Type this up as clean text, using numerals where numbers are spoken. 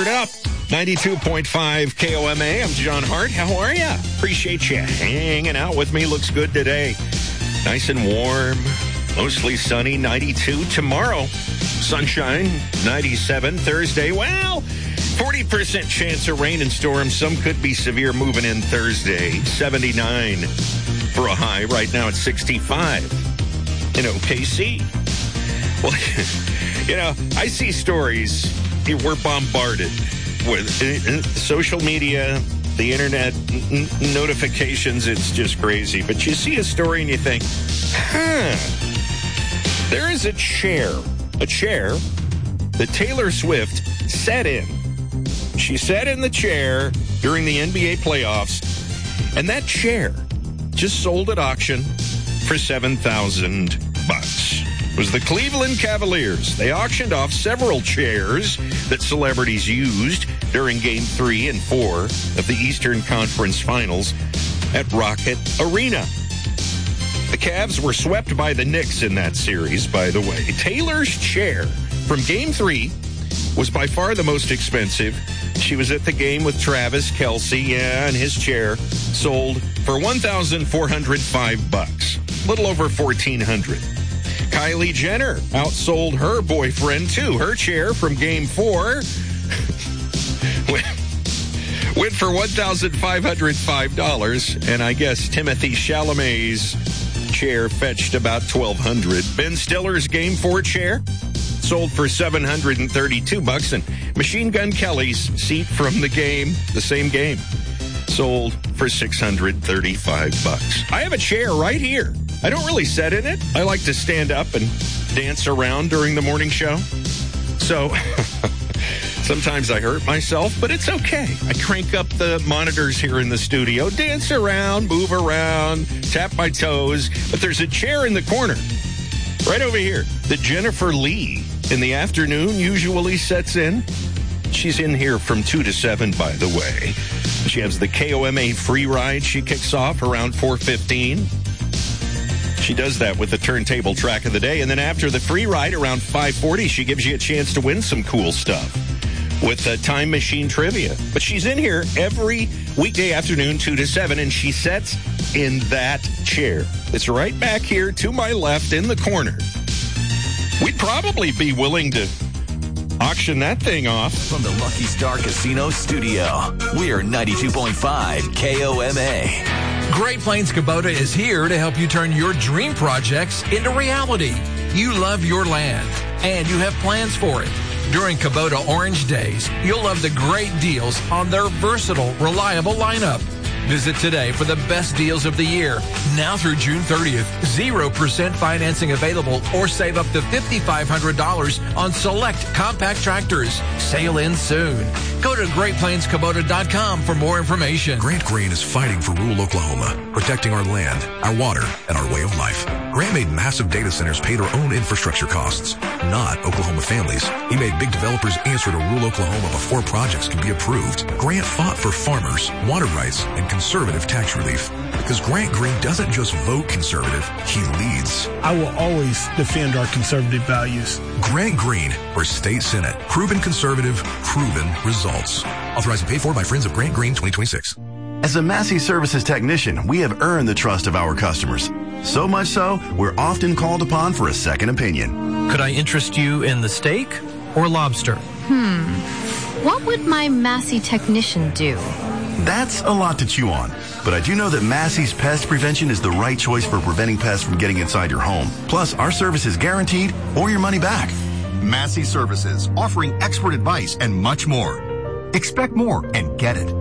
fired up. 92.5 KOMA. I'm John Hart. How are you? Appreciate you hanging out with me. Looks good today. Nice and warm. Mostly sunny. 92 tomorrow. Sunshine. 97 Thursday. Well, 40% chance of rain and storms. Some could be severe moving in Thursday. 79 for a high. Right now it's 65 in OKC. Well, you know, I see stories. We're bombarded with social media, the internet, notifications. It's just crazy. But you see a story and you think, there is a chair that Taylor Swift sat in. She sat in the chair during the NBA playoffs, and that chair just sold at auction for $7,000. It was the Cleveland Cavaliers. They auctioned off several chairs that celebrities used during Game 3 and 4 of the Eastern Conference Finals at Rocket Arena. The Cavs were swept by the Knicks in that series, by the way. Taylor's chair from Game 3 was by far the most expensive. She was at the game with Travis Kelce, and his chair sold for $1,405, a little over $1,400. Kylie Jenner outsold her boyfriend, too. Her chair from Game 4 went for $1,505, and I guess Timothy Chalamet's chair fetched about $1,200. Ben Stiller's Game 4 chair sold for $732, and Machine Gun Kelly's seat from the same game, sold for $635. I have a chair right here. I don't really sit in it. I like to stand up and dance around during the morning show. So sometimes I hurt myself, but it's okay. I crank up the monitors here in the studio, dance around, move around, tap my toes. But there's a chair in the corner right over here that Jennifer Lee in the afternoon usually sets in. She's in here from 2 to 7, by the way. She has the KOMA free ride. She kicks off around 4:15. She does that with the turntable track of the day. And then after the free ride around 5:40, she gives you a chance to win some cool stuff with Time Machine Trivia. But she's in here every weekday afternoon, 2 to 7, and she sits in that chair. It's right back here to my left in the corner. We'd probably be willing to auction that thing off. From the Lucky Star Casino studio, we're 92.5 KOMA. Great Plains Kubota is here to help you turn your dream projects into reality. You love your land, and you have plans for it. During Kubota Orange Days, you'll love the great deals on their versatile, reliable lineup. Visit today for the best deals of the year. Now through June 30th, 0% financing available, or save up to $5,500 on select compact tractors. Sail in soon. Go to GreatPlainsKubota.com for more information. Grant Green is fighting for rural Oklahoma, protecting our land, our water, and our way of life. Grant made massive data centers pay their own infrastructure costs, not Oklahoma families. He made big developers answer to rural Oklahoma before projects could be approved. Grant fought for farmers, water rights, and conservative tax relief. Because Grant Green doesn't just vote conservative, he leads. I will always defend our conservative values. Grant Green for State Senate. Proven conservative, proven results. Authorized and paid for by Friends of Grant Green 2026. As a Massey Services technician, we have earned the trust of our customers. So much so, we're often called upon for a second opinion. Could I interest you in the steak or lobster? What would my Massey technician do? That's a lot to chew on. But I do know that Massey's Pest Prevention is the right choice for preventing pests from getting inside your home. Plus, our service is guaranteed or your money back. Massey Services, offering expert advice and much more. Expect more and get it.